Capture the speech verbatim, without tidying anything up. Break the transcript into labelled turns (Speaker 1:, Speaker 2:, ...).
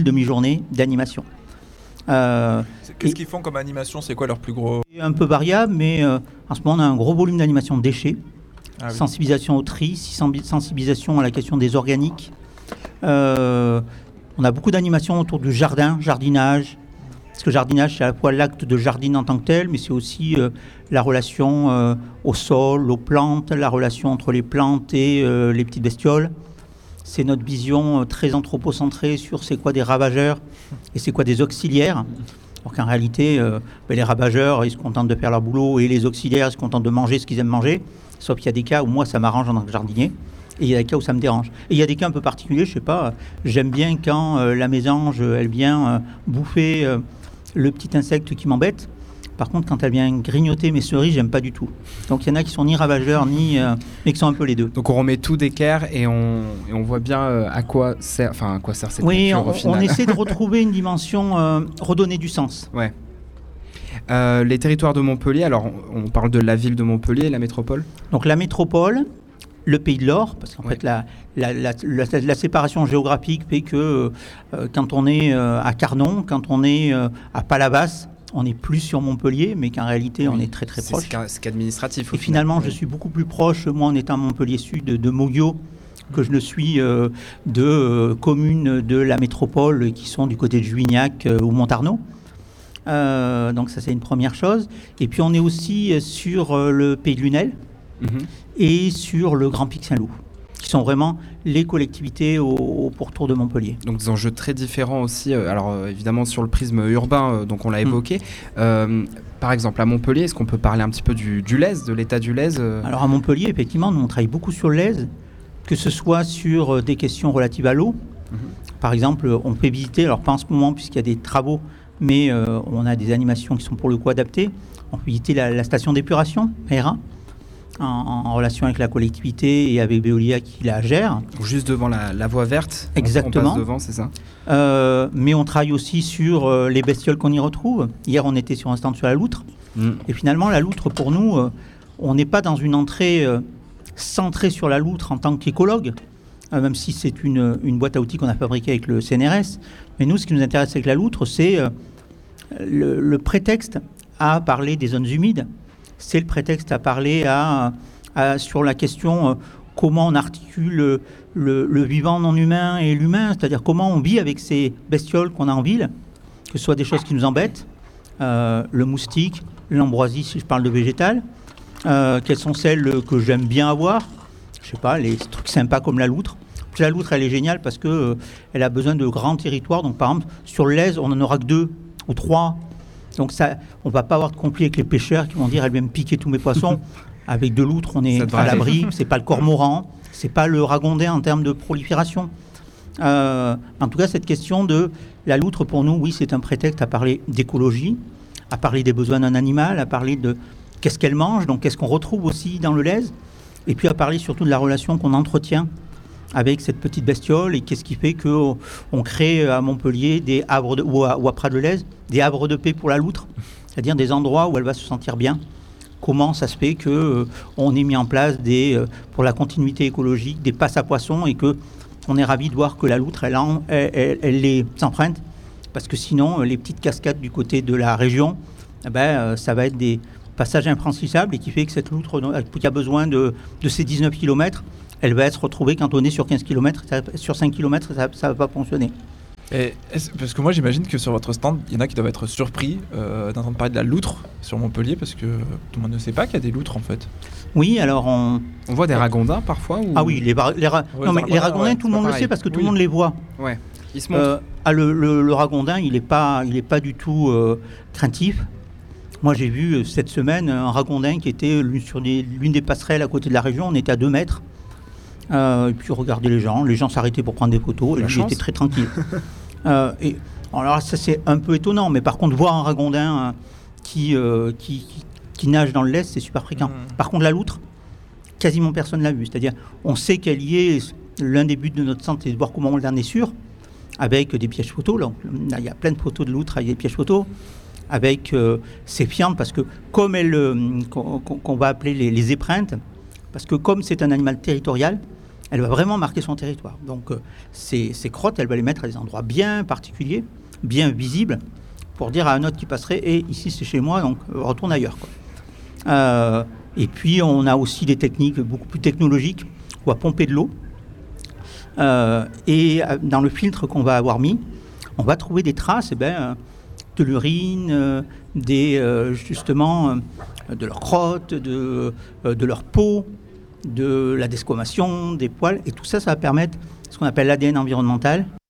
Speaker 1: demi-journée d'animation.
Speaker 2: Euh, Qu'est-ce qu'ils font comme animation? C'est quoi leur plus gros?
Speaker 1: Un peu variable, mais euh, en ce moment, on a un gros volume d'animation de déchets, ah, oui. sensibilisation au tri, sensibilisation à la question des organiques. Euh, on a beaucoup d'animations autour du jardin, jardinage. Parce que jardinage, c'est à la fois l'acte de jardiner en tant que tel, mais c'est aussi euh, la relation euh, au sol, aux plantes, la relation entre les plantes et euh, les petites bestioles. C'est notre vision très anthropocentrée sur c'est quoi des ravageurs et c'est quoi des auxiliaires. Alors qu'en réalité, euh, ben les ravageurs, ils se contentent de faire leur boulot et les auxiliaires, ils se contentent de manger ce qu'ils aiment manger. Sauf qu'il y a des cas où moi, ça m'arrange en tant que jardinier et il y a des cas où ça me dérange. Et il y a des cas un peu particuliers, je sais pas, j'aime bien quand euh, la mésange, elle vient euh, bouffer euh, le petit insecte qui m'embête. Par contre, quand elle vient grignoter mes cerises, j'aime pas du tout. Donc il y en a qui sont ni ravageurs, ni, euh, mais qui sont un peu les deux.
Speaker 3: Donc on remet tout d'équerre et on, et on voit bien euh, à quoi sert, enfin à quoi sert cette
Speaker 1: oui,
Speaker 3: nature
Speaker 1: on,
Speaker 3: au final.
Speaker 1: On essaie de retrouver une dimension, euh, redonner du sens.
Speaker 3: Ouais. Euh, les territoires de Montpellier, alors on, on parle de la ville de Montpellier, la métropole.
Speaker 1: Donc la métropole, le Pays de l'Or, parce qu'en ouais. fait la, la, la, la, la séparation géographique fait que euh, quand on est euh, à Carnon, quand on est euh, à Palavas, on est plus sur Montpellier, mais qu'en réalité, oui, on est très très proche.
Speaker 3: C'est qu'administratif.
Speaker 1: Et finalement, oui. je suis beaucoup plus proche, moi en étant à Montpellier Sud, de Moguio, que je ne suis euh, de euh, communes de la métropole qui sont du côté de Juignac euh, ou Montarnot. Euh, donc ça, c'est une première chose. Et puis on est aussi sur euh, le Pays de Lunel mmh. et sur le Grand Pic Saint-Loup, qui sont vraiment les collectivités au, au pourtour de Montpellier.
Speaker 3: Donc des enjeux très différents aussi, euh, alors euh, évidemment sur le prisme urbain, euh, donc on l'a évoqué. Mmh. Euh, par exemple à Montpellier, est-ce qu'on peut parler un petit peu du, du Lez, de l'état du Lez euh...
Speaker 1: Alors à Montpellier, effectivement, nous on travaille beaucoup sur le Lez, que ce soit sur euh, des questions relatives à l'eau. Mmh. Par exemple, on peut visiter, alors pas en ce moment puisqu'il y a des travaux, mais euh, on a des animations qui sont pour le coup adaptées. On peut visiter la, la station d'épuration, A R A. En, en relation avec la collectivité et avec Veolia qui la gère.
Speaker 3: Juste devant la, la voie verte.
Speaker 1: Exactement.
Speaker 3: On passe devant, c'est ça.
Speaker 1: Euh, mais on travaille aussi sur euh, les bestioles qu'on y retrouve. Hier, on était sur un stand sur la loutre. Mm. Et finalement, la loutre, pour nous, euh, on n'est pas dans une entrée euh, centrée sur la loutre en tant qu'écologue, euh, même si c'est une, une boîte à outils qu'on a fabriquée avec le C N R S. Mais nous, ce qui nous intéresse avec la loutre, c'est euh, le, le prétexte à parler des zones humides. C'est le prétexte à parler à, à, sur la question euh, comment on articule le, le, le vivant non humain et l'humain, c'est-à-dire comment on vit avec ces bestioles qu'on a en ville, que ce soit des choses qui nous embêtent, euh, le moustique, l'ambroisie si je parle de végétal, euh, quelles sont celles que j'aime bien avoir, je sais pas, les trucs sympas comme la loutre. La loutre, elle est géniale parce qu'elle euh, a besoin de grands territoires, donc par exemple sur le Lez, on n'en aura que deux ou trois. Donc ça, on ne va pas avoir de conflit avec les pêcheurs qui vont dire « elle vient me piquer tous mes poissons ». Avec de loutre, on est à l'abri, ce n'est pas le cormoran, ce n'est pas le ragondin en termes de prolifération. Euh, en tout cas, cette question de la loutre, pour nous, oui, c'est un prétexte à parler d'écologie, à parler des besoins d'un animal, à parler de qu'est-ce qu'elle mange, donc qu'est-ce qu'on retrouve aussi dans le Lez, et puis à parler surtout de la relation qu'on entretient avec cette petite bestiole et qu'est-ce qui fait qu'on crée à Montpellier des havres de, ou, à, ou à Prades-de-Lez des havres de paix pour la loutre, c'est-à-dire des endroits où elle va se sentir bien. Comment ça se fait qu'on euh, ait mis en place des, euh, pour la continuité écologique des passes à poissons et qu'on est ravis de voir que la loutre, elle, en, elle, elle, elle les emprunte, parce que sinon, les petites cascades du côté de la région, eh ben, euh, ça va être des passages infranchissables et qui fait que cette loutre qui a besoin de, de ces dix-neuf kilomètres, elle va être retrouvée cantonnée sur quinze kilomètres, sur cinq kilomètres, ça ne va pas fonctionner.
Speaker 2: Et parce que moi j'imagine que sur votre stand, il y en a qui doivent être surpris euh, d'entendre parler de la loutre sur Montpellier, parce que tout le monde ne sait pas qu'il y a des loutres en fait.
Speaker 1: Oui, alors on...
Speaker 3: On voit des ragondins parfois ou...
Speaker 1: Ah oui, les, bar... les, ra... ouais, non, mais les ragondins, ouais, tout le monde pareil. Le sait parce que tout oui. le monde les voit.
Speaker 3: Ouais, ils se montrent. Euh,
Speaker 1: ah, le, le, le ragondin, il n'est pas, il est pas du tout euh, craintif. Moi j'ai vu euh, cette semaine un ragondin qui était sur des, l'une des passerelles à côté de la région, on était à deux mètres. Euh, et puis regarder les gens, les gens s'arrêtaient pour prendre des photos, et lui il était très tranquille. euh, et, alors ça c'est un peu étonnant, mais par contre voir un ragondin euh, qui, euh, qui, qui, qui nage dans le Lez, c'est super fréquent. Mmh. Par contre la loutre, quasiment personne ne l'a vue, c'est-à-dire on sait qu'elle y est, l'un des buts de notre centre c'est de voir comment on en est sûr, avec des pièges photos, là, il y a plein de photos de loutre avec des pièges photos, avec euh, ses fientes, parce que comme elle, euh, qu'on, qu'on va appeler les, les épreintes, parce que comme c'est un animal territorial, elle va vraiment marquer son territoire. Donc euh, ces, ces crottes, elle va les mettre à des endroits bien particuliers, bien visibles, pour dire à un autre qui passerait « et ici c'est chez moi, donc retourne ailleurs ». Quoi. Euh, et puis on a aussi des techniques beaucoup plus technologiques. On va pomper de l'eau euh, et dans le filtre qu'on va avoir mis, on va trouver des traces eh ben, de l'urine, euh, des, euh, justement euh, de leur crotte, de, euh, de leur peau, de la desquamation, des poils. Et tout ça, ça va permettre ce qu'on appelle l'A D N environnemental.